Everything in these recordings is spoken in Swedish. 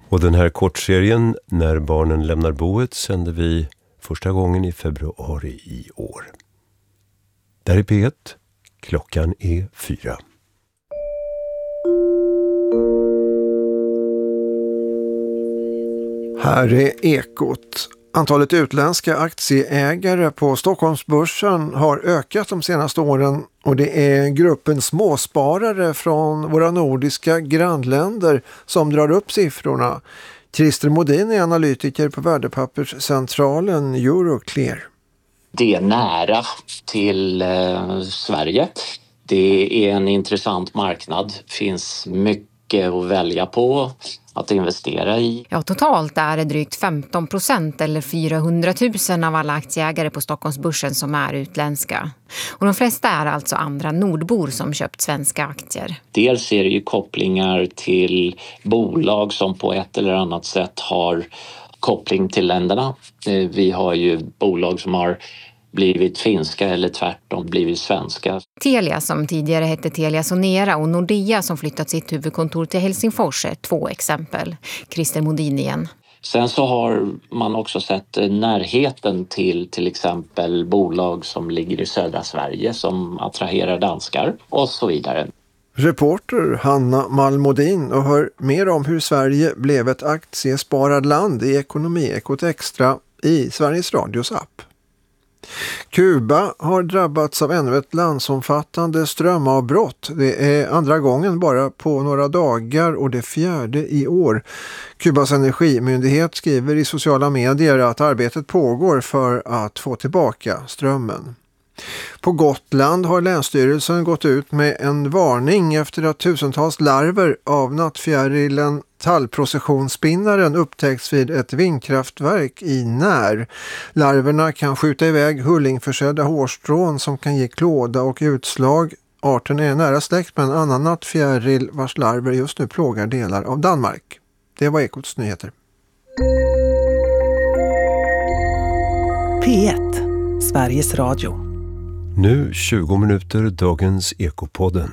Och den här kortserien När barnen lämnar boet sände vi första gången i februari i år. Där är P1. Klockan är 4. Här är Ekot. Antalet utländska aktieägare på Stockholmsbörsen har ökat de senaste åren och det är gruppen småsparare från våra nordiska grannländer som drar upp siffrorna. Christer Modin är analytiker på värdepapperscentralen Euroclear. Det är nära till Sverige. Det är en intressant marknad. Det finns mycket att välja på att investera i. Ja, totalt är det drygt 15% eller 400 000 av alla aktieägare på Stockholmsbörsen som är utländska. Och de flesta är alltså andra nordbor som köpt svenska aktier. Dels är det ju kopplingar till bolag som på ett eller annat sätt har koppling till länderna. Vi har ju bolag som har blivit finska eller tvärtom blivit svenska. Telia som tidigare hette Telia Sonera och Nordea som flyttat sitt huvudkontor till Helsingfors är 2 exempel. Christer Modin igen. Sen så har man också sett närheten till exempel bolag som ligger i södra Sverige som attraherar danskar och så vidare. Reporter Hanna Malmodin och hör mer om hur Sverige blev ett aktiesparad land i Ekonomiekot Extra i Sveriges Radios app. Kuba har drabbats av ännu ett landsomfattande strömavbrott. Det är andra gången bara på några dagar och det 4:e i år. Kubas energimyndighet skriver i sociala medier att arbetet pågår för att få tillbaka strömmen. På Gotland har Länsstyrelsen gått ut med en varning efter att tusentals larver av nattfjärilen tallprocessionsspinnaren upptäckts vid ett vindkraftverk i När. Larverna kan skjuta iväg hullingförsedda hårstrån som kan ge klåda och utslag. Arten är nära släkt med en annan nattfjäril vars larver just nu plågar delar av Danmark. Det var Ekots nyheter. P1, Sveriges Radio. Nu 20 minuter dagens Ekopodden.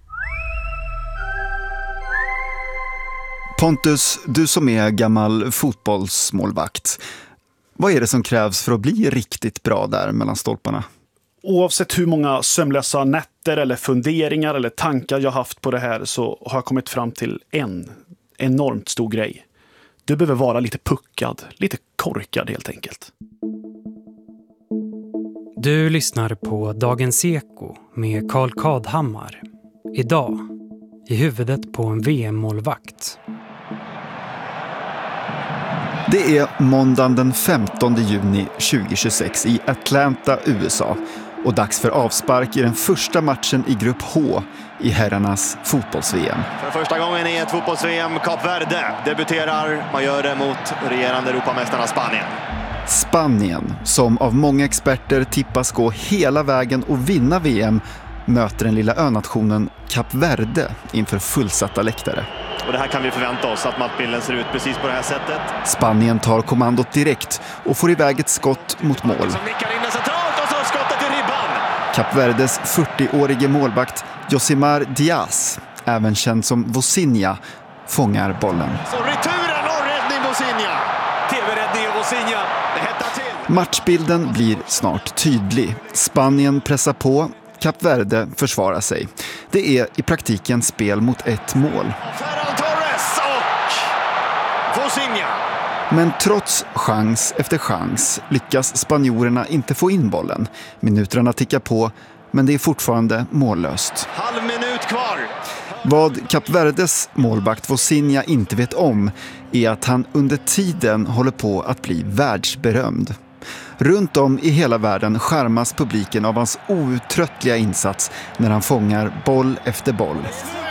Pontus, du som är gammal fotbollsmålvakt. Vad är det som krävs för att bli riktigt bra där mellan stolparna? Oavsett hur många sömnlösa nätter eller funderingar eller tankar jag haft på det här så har jag kommit fram till en enormt stor grej. Du behöver vara lite puckad, lite korkad helt enkelt. Du lyssnar på Dagens Eko med Carl Kadhammar. Idag, i huvudet på en VM-målvakt. Det är måndagen den 15 juni 2026 i Atlanta, USA. Och dags för avspark i den första matchen i grupp H i herrarnas fotbolls-VM. För första gången i ett fotbolls-VM, Kap Verde debuterar. Man gör det mot regerande Europamästarna Spanien. Spanien, som av många experter tippas gå hela vägen och vinna VM, möter den lilla önationen Kap Verde inför fullsatta läktare. Och det här kan vi förvänta oss, att matchbilden ser ut precis på det här sättet. Spanien tar kommandot direkt och får iväg ett skott mot mål. Som nickar in det centralt och så skottet i ribban. Kap Verdes 40-årige målvakt Josimar Diaz, även känd som Vozinha, fångar bollen. Så returen och räddning Vozinha. TV-räddning och Vozinha. Det hettar till. Matchbilden blir snart tydlig. Spanien pressar på. Kap Verde försvarar sig. Det är i praktiken spel mot ett mål. Ferran Torres och Vozinha. Men trots chans efter chans lyckas spanjorerna inte få in bollen. Minuterna tickar på, men det är fortfarande mållöst. Halv minut kvar. Vad Kap Verdes målvakt Vozinha inte vet om är att han under tiden håller på att bli världsberömd. Runt om i hela världen skärmas publiken av hans outtröttliga insats när han fångar boll efter boll.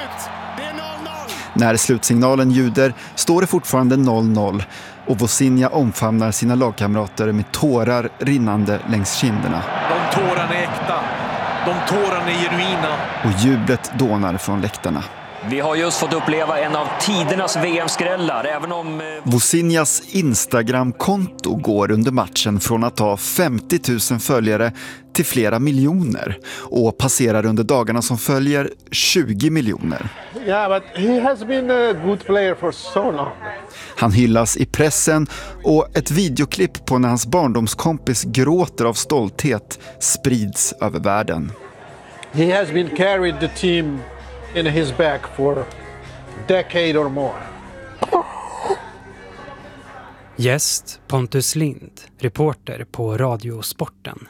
När slutsignalen ljuder står det fortfarande 0-0 och Vozinha omfamnar sina lagkamrater med tårar rinnande längs kinderna. De tårarna är äkta. De tårarna är genuina. Och jublet dånar från läktarna. Vi har just fått uppleva en av tidernas VM-skrällar, även om... Vozinhas Instagram-konto går under matchen från att ha 50 000 följare till flera miljoner och passerar under dagarna som följer 20 miljoner. Yeah, but he has been a good player for so long. Han hyllas i pressen och ett videoklipp på när hans barndomskompis gråter av stolthet sprids över världen. He has been carried the team in his back for a decade or more. Gäst Pontus Lind, reporter på Radiosporten.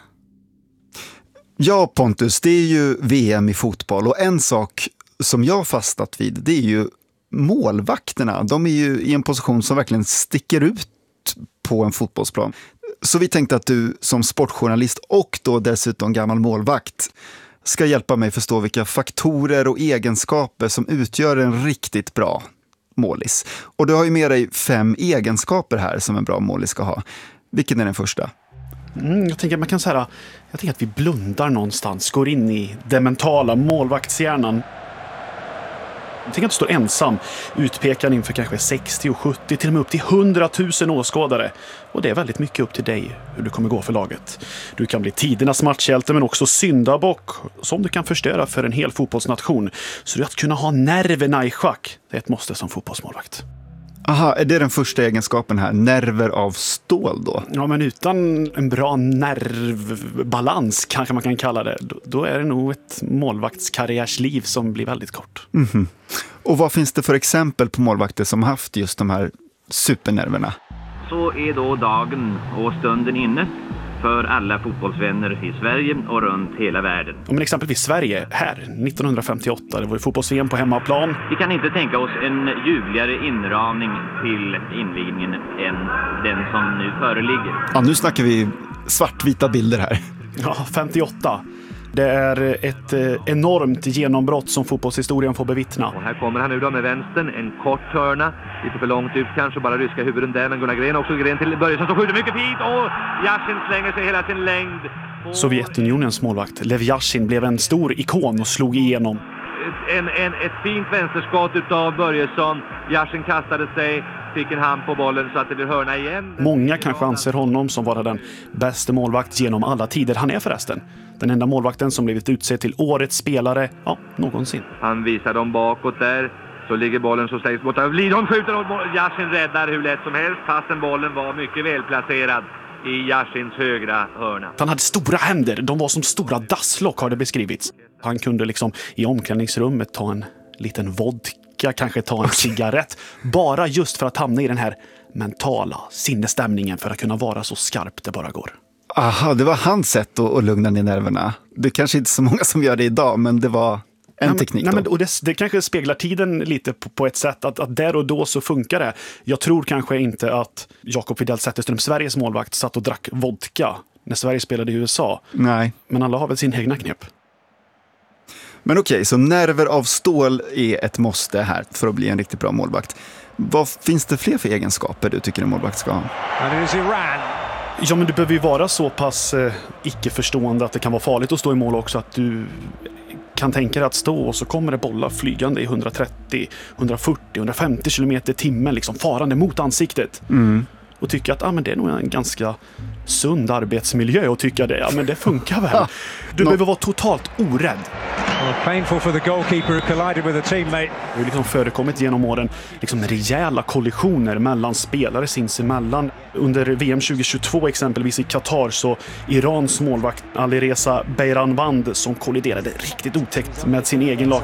Ja, Pontus, det är ju VM i fotboll och en sak som jag fastnat vid, det är ju målvakterna. De är ju i en position som verkligen sticker ut på en fotbollsplan. Så vi tänkte att du som sportjournalist och då dessutom gammal målvakt ska hjälpa mig förstå vilka faktorer och egenskaper som utgör en riktigt bra målis. Och du har ju med dig 5 egenskaper här som en bra målis ska ha. Vilken är den första? Jag tänker att man kan säga, jag tänker att vi blundar någonstans, går in i den mentala målvaktshjärnan. Jag tänker att du står ensam, utpekad inför kanske 60 och 70, till och med upp till 100 000 åskådare. Och det är väldigt mycket upp till dig hur du kommer gå för laget. Du kan bli tidernas matchhjälte men också syndabock som du kan förstöra för en hel fotbollsnation. Så att kunna ha nerverna i schack, det är ett måste som fotbollsmålvakt. Aha, är det den första egenskapen här? Nerver av stål då? Ja, men utan en bra nervbalans kanske man kan kalla det. Då är det nog ett målvaktskarriärsliv som blir väldigt kort. Mm-hmm. Och vad finns det för exempel på målvakter som haft just de här supernerverna? Så är då dagen och stunden inne för alla fotbollsvänner i Sverige och runt hela världen. Men exempelvis Sverige, här 1958, det var ju fotbolls-VM på hemmaplan. Vi kan inte tänka oss en ljuvligare inramning till invigningen än den som nu föreligger. Ja, nu snackar vi svartvita bilder här. Ja, 58. Det är ett enormt genombrott som fotbollshistorien får bevittna. Och här kommer han nu då med vänstern, en kort hörna, lite för långt ut kanske, bara ryska huvuden där, men Gunnar Gren också, Gren till Börjesson som skjuter mycket fint och Yashin slänger sig hela sin längd. Sovjetunionens målvakt Lev Yashin blev en stor ikon och slog igenom. Ett fint vänsterskott utav Börjesson, Yashin kastade sig, fick en hand på bollen så att det blir hörna igen. Många kanske anser honom som vara den bästa målvakt genom alla tider. Han är förresten den enda målvakten som blivit utsedd till årets spelare, någonsin. Han visar dem bakåt där, så ligger bollen så slängs bort av Lidholm, skjuter och Yashin räddar hur lätt som helst, fastän bollen var mycket välplacerad i Yashins högra hörna. Han hade stora händer, de var som stora dasslock har det beskrivits. Han kunde liksom i omklädningsrummet ta en liten vodka, kanske ta en cigarett, bara just för att hamna i den här mentala sinnesstämningen för att kunna vara så skarp det bara går. Aha, det var hans sätt att lugna ner nerverna. Det är kanske inte så många som gör det idag, men det var en teknik. Nej, men, och det kanske speglar tiden lite på ett sätt att där och då så funkar det. Jag tror kanske inte att Jakob Widell Zetterström, Sveriges målvakt, satt och drack vodka när Sverige spelade i USA. Nej. Men alla har väl sin egna knep. Men okej, så nerver av stål är ett måste här för att bli en riktigt bra målvakt. Vad finns det fler för egenskaper du tycker en målvakt ska ha? Ja, men du behöver ju vara så pass icke-förstående att det kan vara farligt att stå i mål också, att du kan tänka dig att stå och så kommer det bollar flygande i 130, 140, 150 kilometer i timmen, liksom farande mot ansiktet. Mm. Och tycka att men det är nog en ganska sund arbetsmiljö och tycka det, men det funkar väl. Du behöver vara totalt orädd. Painful for the goalkeeper who collided with a teammate. Det har liksom förekommit genom åren liksom rejäla kollisioner mellan spelare sinsemellan. Under VM 2022 exempelvis i Qatar så Irans målvakt Alireza Beiranvand som kolliderade riktigt otäckt med sin egen lag.